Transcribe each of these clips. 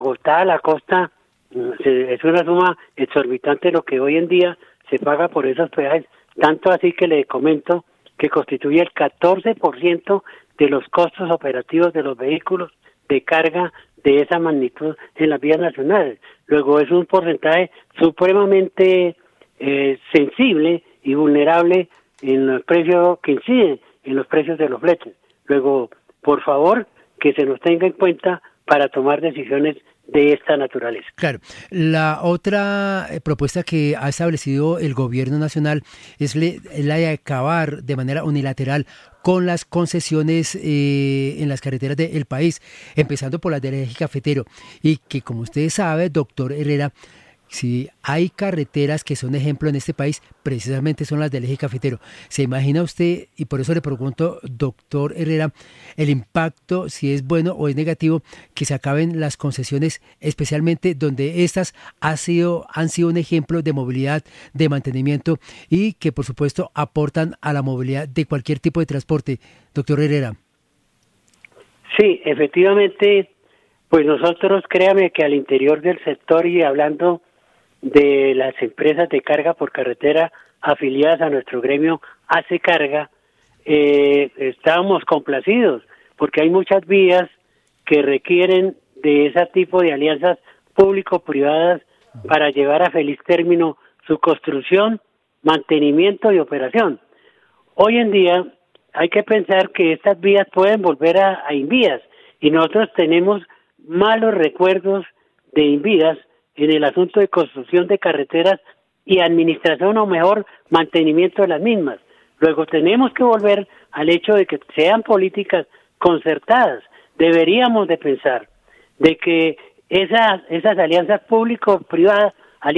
Bogotá a la costa es una suma exorbitante lo que hoy en día se paga por esos peajes, tanto así que le comento que constituye el 14% de los costos operativos de los vehículos de carga de esa magnitud en las vías nacionales. Luego es un porcentaje supremamente sensible y vulnerable en el precio que incide en los precios de los fletes. Luego, por favor, que se nos tenga en cuenta para tomar decisiones de esta naturaleza. Claro, la otra propuesta que ha establecido el gobierno nacional es la de acabar de manera unilateral con las concesiones en las carreteras del país, empezando por las del eje cafetero, y que, como usted sabe, doctor Herrera, si hay carreteras que son ejemplo en este país, precisamente son las del eje cafetero. ¿Se imagina usted, y por eso le pregunto, doctor Herrera, el impacto, si es bueno o es negativo, que se acaben las concesiones, especialmente donde estas han sido un ejemplo de movilidad, de mantenimiento y que, por supuesto, aportan a la movilidad de cualquier tipo de transporte? Doctor Herrera. Sí, efectivamente, pues nosotros, créame que al interior del sector y hablando de las empresas de carga por carretera afiliadas a nuestro gremio Hace Carga, estábamos complacidos porque hay muchas vías que requieren de ese tipo de alianzas público-privadas para llevar a feliz término su construcción, mantenimiento y operación. Hoy en día hay que pensar que estas vías pueden volver a invías y nosotros tenemos malos recuerdos de invías en el asunto de construcción de carreteras y administración o mejor mantenimiento de las mismas. Luego tenemos que volver al hecho de que sean políticas concertadas. Deberíamos de pensar de que esas alianzas público-privadas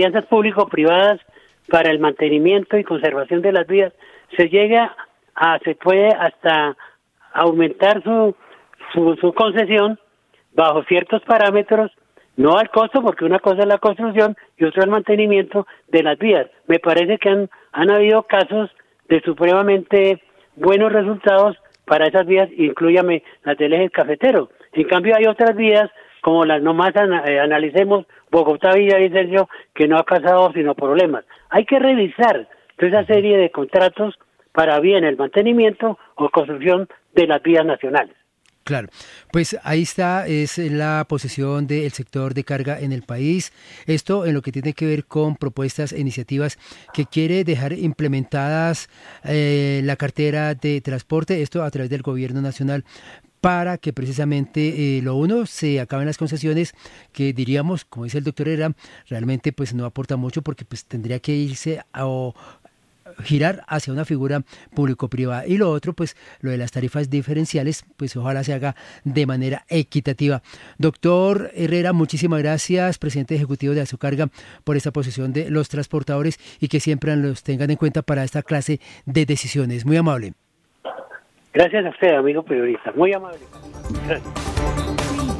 para el mantenimiento y conservación de las vías se puede hasta aumentar su concesión bajo ciertos parámetros, no al costo, porque una cosa es la construcción y otra el mantenimiento de las vías. Me parece que han habido casos de supremamente buenos resultados para esas vías, inclúyame las del eje cafetero. En cambio hay otras vías, como las nomás analicemos, Bogotá-Villavicencio, que no ha causado sino problemas. Hay que revisar toda esa serie de contratos para bien el mantenimiento o construcción de las vías nacionales. Claro, pues ahí está, es la posición del sector de carga en el país. Esto en lo que tiene que ver con propuestas e iniciativas que quiere dejar implementadas la cartera de transporte, esto a través del gobierno nacional, para que precisamente se acaben las concesiones, que diríamos, como dice el doctor Herrera, realmente pues no aporta mucho porque pues tendría que irse girar hacia una figura público-privada. Y lo otro, pues lo de las tarifas diferenciales, pues ojalá se haga de manera equitativa. Doctor Herrera, muchísimas gracias, presidente ejecutivo de Azucarga, por esta posición de los transportadores y que siempre los tengan en cuenta para esta clase de decisiones. Muy amable. Gracias a usted, amigo periodista. Muy amable. Gracias.